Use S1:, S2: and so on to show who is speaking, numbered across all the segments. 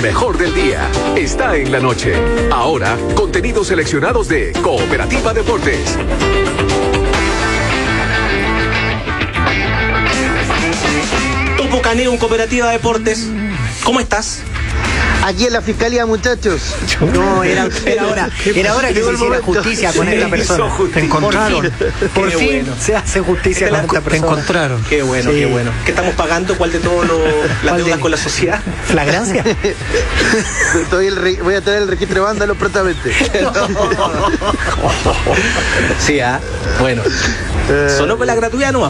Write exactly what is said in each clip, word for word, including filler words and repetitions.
S1: mejor del día está en la noche. Ahora, contenidos seleccionados de Cooperativa Deportes.
S2: Topo Caneo, Cooperativa Deportes. ¿Cómo estás?
S3: Aquí en la fiscalía, muchachos.
S4: No, era, era hora, era hora que se hiciera justicia con esta persona.
S5: Te encontraron.
S4: Por fin,
S2: bueno.
S4: se hace justicia con esta persona.
S5: Te encontraron.
S2: Qué bueno,
S4: Sí.
S2: qué bueno. ¿Qué estamos pagando? ¿Cuál de todas las deudas
S4: de-
S2: con la sociedad?
S4: ¿Flagrancia?
S3: Estoy el re- voy a traer el registro de vándalos prontamente.
S2: Sí, ah, bueno.
S3: Eh,
S2: Solo con la gratuidad nomás.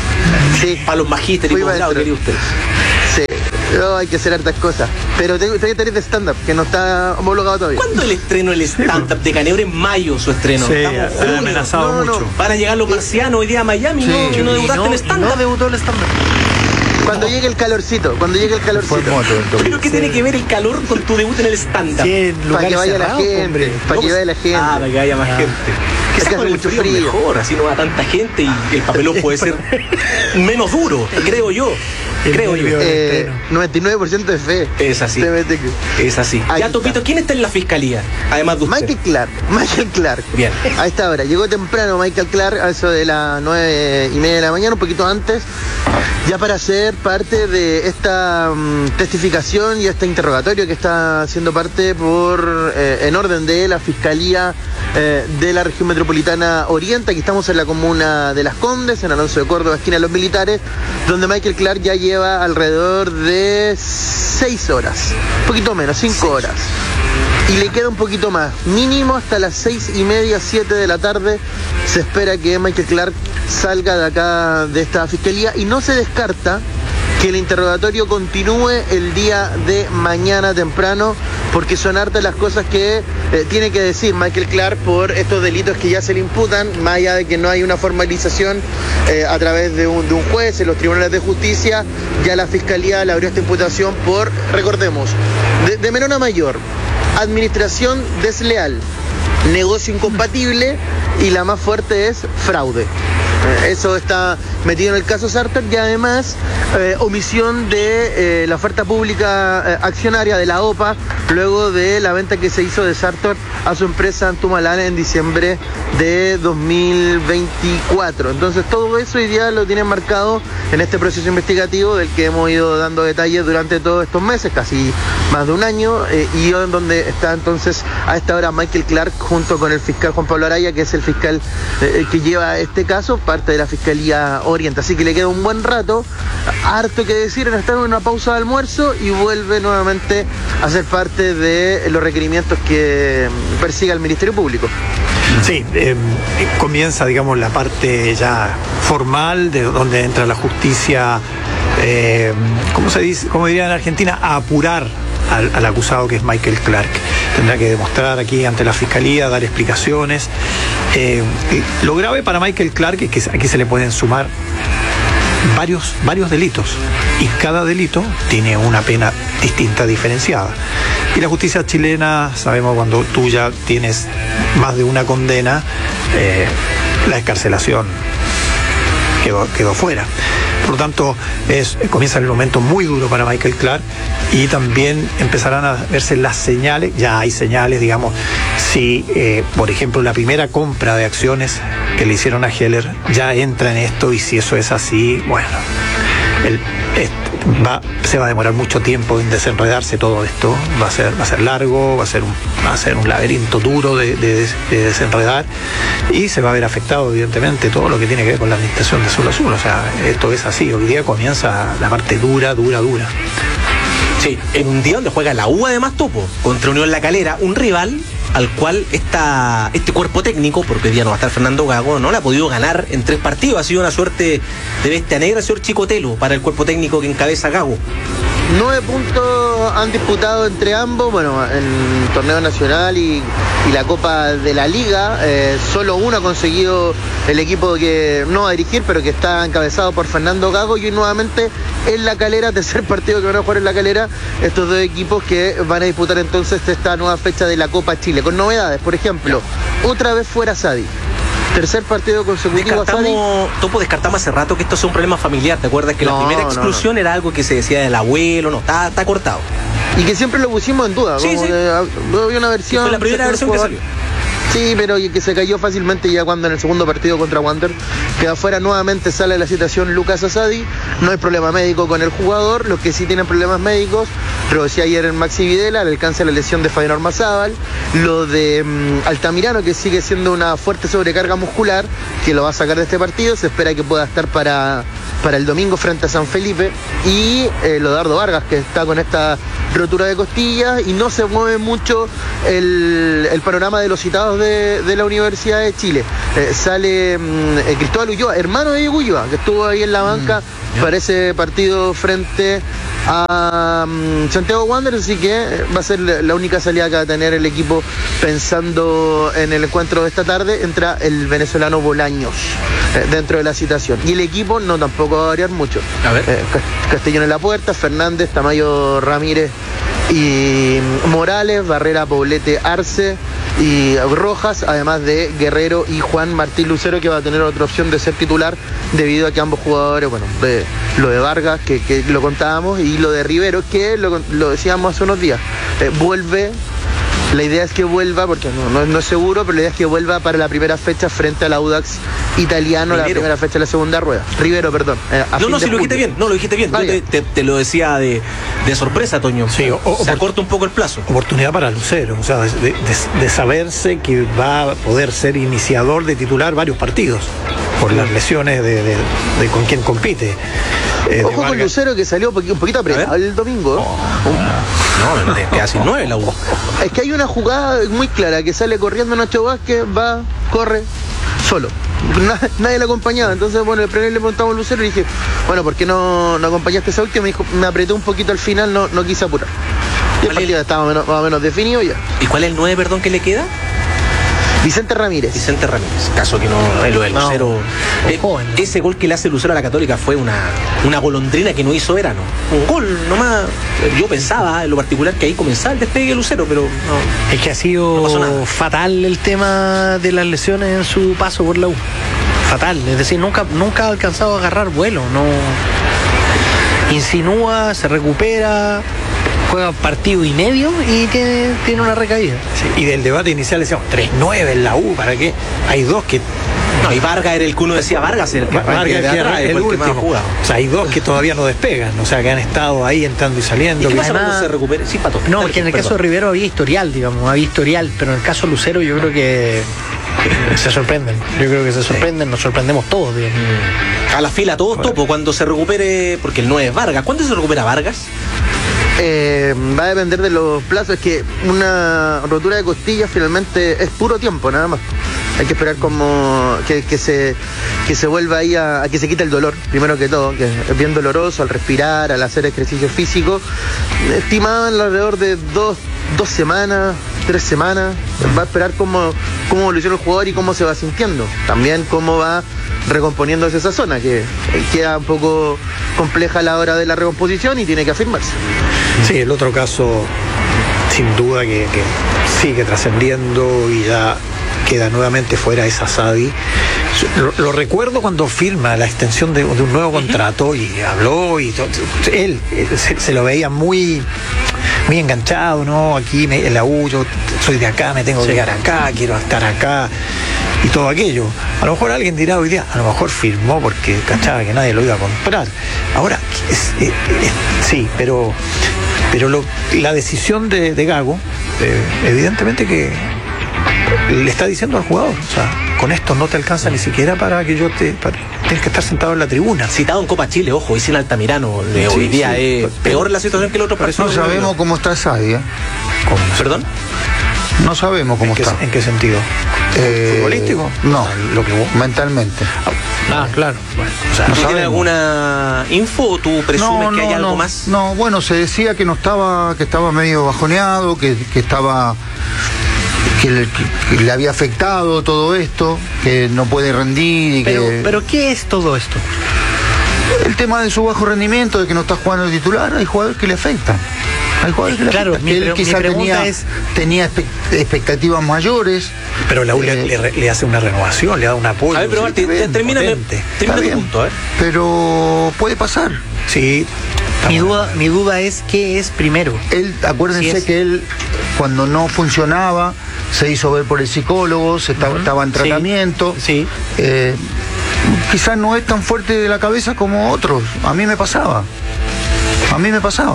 S3: Sí,
S2: Para los magísteres y
S3: Fui
S2: posgrados,
S3: maestro.
S2: quería usted.
S3: sí. No, hay que hacer hartas cosas. Pero tengo, tengo que tener de stand-up, que no está homologado todavía.
S2: ¿Cuándo el estreno del stand-up de Caneo? En mayo su estreno.
S5: Sí,
S2: Estamos en
S5: ha
S2: junio.
S5: amenazado
S3: No, no.
S5: mucho.
S2: Van a llegar los marcianos hoy día a Miami,
S3: Sí.
S2: ¿no? Y no
S3: Y
S2: debutaste
S4: no,
S2: en
S4: no
S2: stand-up.
S4: debutó el stand-up.
S3: Cuando llegue el calorcito, cuando llegue el calorcito.
S2: ¿Pero qué tiene que ver el calor con tu debut en el stand-up?
S4: Sí, en
S3: Para
S4: lugares
S3: que vaya la
S4: cerrados,
S3: gente,
S4: hombre.
S3: para que vaya la gente.
S2: Ah, para que haya más
S4: Ah.
S2: gente.
S3: Es
S2: Quizás
S3: que
S2: con
S3: hace
S2: el
S3: mucho
S2: frío,
S3: frío.
S2: mejor, así no va tanta gente y el papelón puede ser menos duro, creo yo.
S4: El
S2: Creo yo.
S4: nervio.
S3: Eh,
S4: estreno.
S3: noventa y nueve por ciento de fe.
S2: Es así.
S3: Te mete que-
S2: Es así.
S3: Ahí
S2: Ya,
S3: está.
S2: Topito, ¿quién está en la fiscalía? Además de usted.
S3: Michael Clark, Michael Clark.
S2: Bien.
S3: A esta hora, llegó temprano Michael Clark, a eso de las nueve y media de la mañana, un poquito antes, ya para ser parte de esta mm, testificación y este interrogatorio que está siendo parte por, eh, en orden de la Fiscalía eh, de la Región Metropolitana Oriente. Aquí estamos en la comuna de Las Condes, en Alonso de Córdoba, esquina de Los Militares, donde Michael Clark ya lleva alrededor de seis horas, un poquito menos, cinco horas. Y le queda un poquito más, mínimo hasta las seis y media, siete de la tarde. Se espera que Michael Clark salga de acá, de esta fiscalía, y no se descarta que el interrogatorio continúe el día de mañana temprano, porque son hartas las cosas que eh, tiene que decir Michael Clark por estos delitos que ya se le imputan, más allá de que no hay una formalización eh, a través de un, de un juez en los tribunales de justicia. Ya la fiscalía le abrió esta imputación por, recordemos, de, de menor a mayor: administración desleal, negocio incompatible y la más fuerte es fraude. Eh, Eso está metido en el caso Sartor, y además eh, omisión de eh, la oferta pública eh, accionaria de la O P A luego de la venta que se hizo de Sartor a su empresa Antumalán en diciembre de dos mil veinticuatro. Entonces todo eso hoy día lo tienen marcado en este proceso investigativo del que hemos ido dando detalles durante todos estos meses, casi más de un año, eh, y en donde está entonces a esta hora Michael Clark junto con el fiscal Juan Pablo Araya, que es el fiscal eh, que lleva este caso, parte de la Fiscalía Oriente. Así que le queda un buen rato, harto que decir. Está en una pausa de almuerzo y vuelve nuevamente a ser parte de los requerimientos que persiga el Ministerio Público.
S5: Sí, eh, comienza, digamos, la parte ya formal, de donde entra la justicia, eh, ¿cómo se dice? Como diría en Argentina, a apurar al, al acusado, que es Michael Clark. Tendrá que demostrar aquí ante la fiscalía, dar explicaciones. Eh, lo grave para Michael Clark es que aquí se le pueden sumar varios, varios delitos, y cada delito tiene una pena distinta, diferenciada. Y la justicia chilena, sabemos, cuando tú ya tienes más de una condena, eh, la excarcelación quedó, quedó fuera. Por lo tanto, es, comienza el momento muy duro para Michael Clark, y también empezarán a verse las señales, ya hay señales, digamos, si, eh, por ejemplo, la primera compra de acciones que le hicieron a Heller ya entra en esto, y si eso es así, bueno, el, este, va, se va a demorar mucho tiempo en desenredarse todo esto, va a ser, va a ser largo, va a ser un, va a ser un laberinto duro de, de, de desenredar, y se va a ver afectado evidentemente todo lo que tiene que ver con la administración de Sur a Sur. O sea, esto es así, hoy día comienza la parte dura, dura, dura.
S2: Sí, en un día donde juega la U además, Topo, contra Unión La Calera, un rival al cual esta, este cuerpo técnico, porque hoy día no va a estar Fernando Gago, no le ha podido ganar en tres partidos. Ha sido una suerte de bestia negra, señor Chicotelo, para el cuerpo técnico que encabeza Gago.
S3: Nueve puntos han disputado entre ambos, bueno, en el torneo nacional y, y la Copa de la Liga. Eh, solo uno ha conseguido el equipo que no va a dirigir, pero que está encabezado por Fernando Gago, y nuevamente en La Calera, tercer partido que van a jugar en La Calera, estos dos equipos que van a disputar entonces esta nueva fecha de la Copa Chile, con novedades. Por ejemplo, otra vez fuera Sadi. Tercer partido consecutivo.
S2: Descartamos, Topo, descartamos hace rato que esto sea un problema familiar. ¿Te acuerdas que
S3: No,
S2: la primera
S3: no,
S2: exclusión
S3: no.
S2: era algo que se decía del abuelo? No, está, está cortado.
S3: Y que siempre lo pusimos en duda.
S2: Sí,
S3: como
S2: sí.
S3: que había una versión.
S2: Fue la primera
S3: sé
S2: versión que
S3: jugador-
S2: salió.
S3: Sí, pero y que se cayó fácilmente ya cuando en el segundo partido contra Wander queda afuera. Nuevamente sale la citación Lucas Asadi. No hay problema médico con el jugador. Los que sí tienen problemas médicos, lo decía ayer en Maxi Videla, le alcanza la lesión de Fabián Ormazábal. Lo de um, Altamirano, que sigue siendo una fuerte sobrecarga muscular, que lo va a sacar de este partido. Se espera que pueda estar para, para el domingo frente a San Felipe. Y eh, lo de Dardo Vargas, que está con esta rotura de costillas y no se mueve mucho el, el panorama de los citados de, de la Universidad de Chile. Eh, sale mm, eh, Cristóbal Ulloa, hermano de Diego Ulloa, que estuvo ahí en la banca mm, para ese partido frente a um, Santiago Wanderers, así que eh, va a ser la, la única salida que va a tener el equipo pensando en el encuentro de esta tarde. Entra el venezolano Bolaños eh, dentro de la citación. Y el equipo no tampoco va a variar mucho.
S2: A ver.
S3: Eh, Castellón en la puerta, Fernández, Tamayo Ramírez y Morales, Barrera, Poblete, Arce y Rojas, además de Guerrero y Juan Martín Lucero, que va a tener otra opción de ser titular debido a que ambos jugadores, bueno, de, lo de Vargas, que, que lo contábamos, y lo de Rivero, que lo, lo decíamos hace unos días, eh, vuelve. La idea es que vuelva, porque no, no, no es seguro, pero la idea es que vuelva para la primera fecha frente al Audax italiano,
S2: Rivero.
S3: la primera fecha de la segunda rueda. Rivero, perdón. eh, a
S2: No,
S3: fin
S2: no,
S3: de
S2: si lo dijiste
S3: julio.
S2: bien, no, lo dijiste bien. Yo
S3: Vaya.
S2: te, te- te lo decía de, de sorpresa, Toño.
S5: Sí, o- o-
S2: se acorta un poco el plazo.
S5: Oportunidad para Lucero, o sea, de, de- de saberse que va a poder ser iniciador de titular varios partidos por las lesiones de, de- de con quien compite. Eh, de
S3: Ojo con
S5: Vargas.
S3: Lucero, que salió un poqui- un poquito apretado el domingo.
S2: No, no te queda sin nueve la U.
S3: Es que hay una jugada muy clara, que sale corriendo Nacho Vázquez, va, corre, solo. Na- nadie le acompañaba. Entonces, bueno, el primer le preguntamos a Lucero y dije, bueno, ¿por qué no, no acompañaste esa última? Me dijo, me apreté un poquito al final, no, no quise apurar. Y el
S2: ¿Cuál
S3: partido
S2: es?
S3: estaba menos- más o menos definido ya.
S2: ¿Y cuál es el nueve, perdón, que le queda?
S3: Vicente Ramírez.
S2: Vicente Ramírez. Caso que no, eh, lo del
S3: No.
S2: Lucero. Eh,
S4: joven.
S2: ese gol que le hace Lucero a la Católica fue una, una golondrina que no hizo Verano. Un gol nomás. Yo pensaba en lo particular que ahí comenzaba el despegue de Lucero, pero no.
S4: Es que ha
S2: No
S4: sido
S2: pasó nada.
S4: fatal el tema de las lesiones en su paso por la U. Fatal, es decir, nunca, nunca ha alcanzado a agarrar vuelo, no insinúa, se recupera, juega partido y medio y tiene, tiene una recaída.
S5: Sí, y del debate inicial decíamos tres nueve en la U, ¿para qué? Hay dos que
S2: No, y Vargas era el que uno decía Vargas, el que
S5: Vargas
S2: de
S5: que
S2: atrás,
S5: es
S2: fue
S5: el
S2: que más ha
S5: último.
S2: jugado.
S5: O sea, hay dos que todavía no despegan, o sea, que han estado ahí entrando y
S2: ¿Y
S5: saliendo.
S2: qué
S5: que-
S2: pasa
S4: además-
S2: cuando se recupere? Sí, Pato.
S4: No,
S2: Dale,
S4: porque en el
S2: perdón.
S4: caso de Rivero había historial, digamos, había historial, pero en el caso de Lucero yo creo que se sorprenden. Yo creo que se sorprenden, nos sorprendemos todos, digamos.
S2: A la fila todos topo cuando se recupere, porque el nueve es Vargas. ¿Cuándo se recupera Vargas?
S3: Eh, va a depender de los plazos. Es que una rotura de costillas finalmente es puro tiempo, nada más. Hay que esperar como que, que se que se vuelva ahí a, a que se quite el dolor, primero que todo, que es bien doloroso al respirar, al hacer ejercicio físico. Estimaban alrededor de dos, dos semanas, tres semanas. Va a esperar cómo, cómo evoluciona el jugador y cómo se va sintiendo. También cómo va recomponiéndose esa zona, que queda un poco compleja a la hora de la recomposición y tiene que afirmarse.
S5: Sí, el otro caso, sin duda, que, que sigue trascendiendo y ya queda nuevamente fuera es Asadi. Lo, lo recuerdo cuando firma la extensión de, de un nuevo contrato y habló y to- él, él se, se lo veía muy muy enganchado, ¿no? Aquí me, en la U, yo soy de acá, me tengo que quedar acá, quiero estar acá y todo aquello. A lo mejor alguien dirá hoy día, a lo mejor firmó porque cachaba que nadie lo iba a comprar. Ahora, es- es- es- sí, pero pero lo- la decisión de, de Gago, eh, evidentemente que le está diciendo al jugador, o sea, con esto no te alcanza ni siquiera para que yo te... para- tienes que estar sentado en la tribuna.
S2: Citado en Copa Chile, ojo, y sin Altamirano. de
S5: Sí,
S2: hoy día
S5: sí,
S2: es
S5: pero-
S2: peor la situación que el otro partido.
S6: No sabemos cómo está Asadi, ¿eh?
S2: ¿Perdón?
S6: No sabemos cómo
S5: ¿En qué,
S6: está.
S5: en qué sentido?
S6: Eh,
S5: ¿Futbolístico?
S6: No,
S5: Lo que vos-
S6: mentalmente.
S5: Ah, claro. Bueno, o sea,
S6: No
S2: ¿Tú tienes
S6: sabemos.
S2: alguna info o tú presumes que hay algo
S6: no.
S2: más?
S6: No, bueno, se decía que no estaba, que estaba medio bajoneado, que, que estaba, que le, que- que le había afectado todo esto, que no puede rendir y
S4: Pero,
S6: que
S4: pero ¿qué es todo esto?
S6: el tema de su bajo rendimiento, de que no está jugando de titular, hay jugadores que le afectan. Hay jugadores que le
S4: Claro,
S6: afecta.
S4: mi
S6: Él
S4: pre-
S6: quizá
S4: mi pregunta
S6: tenía,
S4: es-
S6: tenía espe- expectativas mayores.
S5: Pero la U le,
S6: Eh,
S5: le- le hace una renovación, le da un apoyo.
S2: A ver, pero
S5: Sí,
S2: Martín,
S5: está bien,
S2: termina,
S5: potente.
S2: termina tu
S6: bien.
S2: punto, ¿eh?
S6: Pero puede pasar.
S5: Sí.
S4: Mi
S5: estamos-
S4: duda, mi duda es qué es primero.
S6: Él, acuérdense
S4: Sí es.
S6: que él, cuando no funcionaba, se hizo ver por el psicólogo, se estaba, estaba en
S4: Sí.
S6: tratamiento.
S4: Sí.
S6: Eh, quizás no es tan fuerte de la cabeza como otros. A mí me pasaba. A mí me pasaba.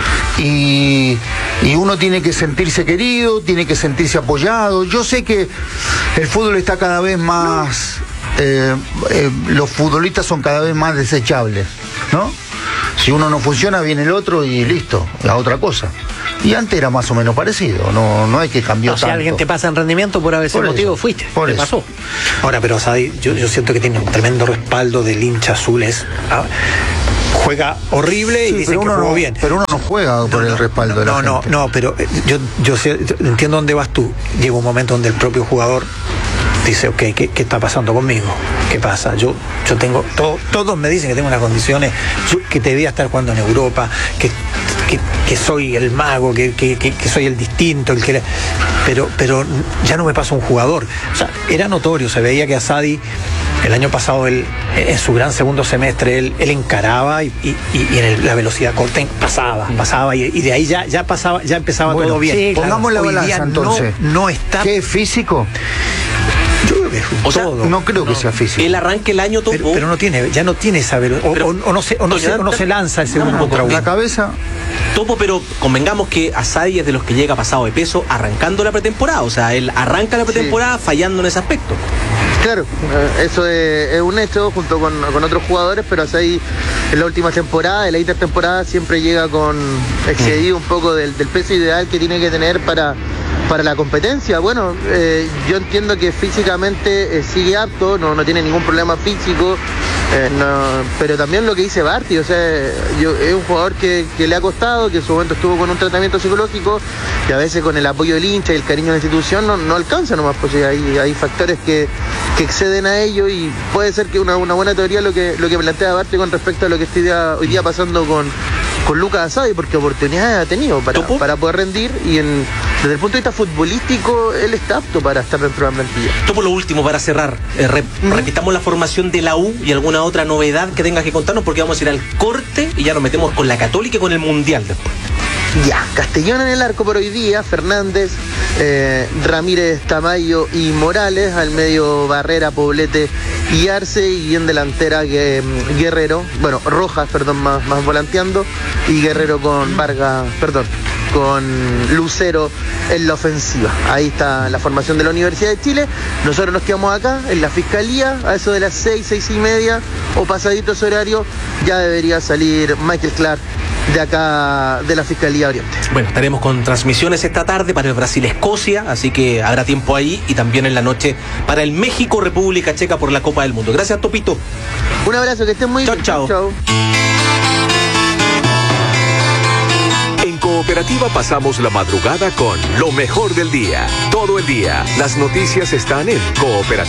S6: Y, y uno tiene que sentirse querido, tiene que sentirse apoyado. Yo sé que el fútbol está cada vez más... eh, eh, los futbolistas son cada vez más desechables, ¿no? Si uno no funciona, viene el otro y listo, la otra cosa. Y antes era más o menos parecido, no, no hay que cambiar
S4: No, si
S6: tanto.
S4: alguien te pasa en rendimiento por ese
S6: Por
S4: motivo,
S6: eso,
S4: fuiste.
S6: por
S4: te
S6: eso.
S4: pasó.
S5: Ahora, pero Asadi, yo, yo siento que tiene un tremendo respaldo del hincha azul. Es, ah, juega horrible y
S6: Sí,
S5: dicen
S6: pero
S5: que
S6: uno
S5: jugó
S6: no,
S5: bien.
S6: pero uno no juega por el respaldo de la
S5: No, no,
S6: gente.
S5: no, pero eh, yo, yo, sé, yo entiendo dónde vas tú. Llega un momento donde el propio jugador dice, ok, ¿qué, qué está pasando conmigo? ¿Qué pasa? Yo, yo tengo, todo, todos me dicen que tengo unas condiciones, que debía estar jugando en Europa, que, que, que soy el mago, que, que, que, que soy el distinto, el que pero, pero ya no me pasa un jugador. O sea, era notorio, se veía que Asadi, el año pasado, él, en su gran segundo semestre, él, él encaraba y, y, y en el- la velocidad corta pasaba, pasaba, y, y de ahí ya, ya pasaba, ya empezaba
S6: Bueno,
S5: todo bien.
S4: sí, claro.
S6: Pongamos la
S5: Hoy día
S6: balanza
S5: no-
S6: entonces.
S5: No, está.
S6: ¿Qué es físico?
S5: Yo creo que es
S2: O sea,
S5: todo.
S6: No creo que sea físico.
S2: El arranque el año Topo.
S5: Pero, pero no tiene, ya no tiene esa velo- o,
S2: Pero-
S5: o- o no se, o no
S2: Toño,
S5: se, o no se lanza ese
S2: dame un
S5: uno
S2: poco.
S5: contra uno.
S6: La cabeza,
S2: Topo, pero convengamos que Asadi es de los que llega pasado de peso arrancando la pretemporada. O sea, él arranca la pretemporada fallando en ese aspecto.
S3: Claro, eh, eso es, es un hecho junto con, con otros jugadores, pero así en la última temporada, en la intertemporada, siempre llega con excedido un poco del, del peso ideal que tiene que tener para, para la competencia. Bueno, eh, yo entiendo que físicamente eh, sigue apto, no, no tiene ningún problema físico, eh, no, pero también lo que dice Barty, o sea, yo, es un jugador que, que le ha costado, que en su momento estuvo con un tratamiento psicológico, que a veces con el apoyo del hincha y el cariño de la institución no, no alcanza nomás, pues hay, hay factores que, que exceden a ello y puede ser que una, una buena teoría lo que, lo que plantea Barty con respecto a lo que está hoy día, hoy día pasando con, con Lucas Asadi, porque oportunidades ha tenido para,
S2: ¿Topo?
S3: para poder rendir y en, desde el punto de vista futbolístico él está apto para estar dentro de la plantilla.
S2: Topo, lo último para cerrar. Eh, re- repitamos la formación de la U y alguna otra novedad que tengas que contarnos porque vamos a ir al corte y ya nos metemos con la Católica y con el Mundial después.
S3: Ya, Castellón en el arco por hoy día, Fernández, eh, Ramírez, Tamayo y Morales, al medio Barrera, Poblete y Arce, y en delantera que, Guerrero, bueno, Rojas, perdón, más, más volanteando, y Guerrero con Vargas, perdón, con Lucero en la ofensiva. Ahí está la formación de la Universidad de Chile. Nosotros nos quedamos acá en la Fiscalía, a eso de las seis, seis y media, o pasadito ese horario, ya debería salir Michael Clark de acá de la Fiscalía Oriente.
S2: Bueno, estaremos con transmisiones esta tarde para el Brasil-Escocia, así que habrá tiempo ahí y también en la noche para el México-República Checa por la Copa del Mundo. Gracias, Topito.
S3: Un abrazo, que estén muy
S2: Chao,
S3: bien.
S2: chao.
S3: Chao.
S1: En Cooperativa pasamos la madrugada con lo mejor del día. Todo el día, las noticias están en Cooperativa.